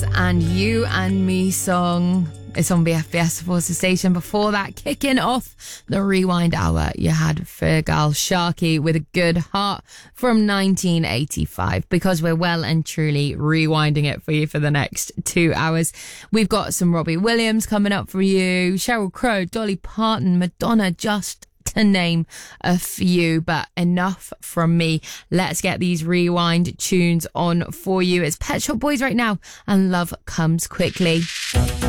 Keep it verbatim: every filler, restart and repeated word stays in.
Boys and You and Me song. It's on B F B S Forces Station. Before that, kicking off the Rewind Hour, you had Fergal Sharkey with A Good Heart from nineteen eighty-five, because we're well and truly rewinding it for you for the next two hours. We've got some Robbie Williams coming up for you, Sheryl Crow, Dolly Parton, Madonna, just to name a few. But enough from me. Let's get these rewind tunes on for you. It's Pet Shop Boys right now, and Love Comes Quickly.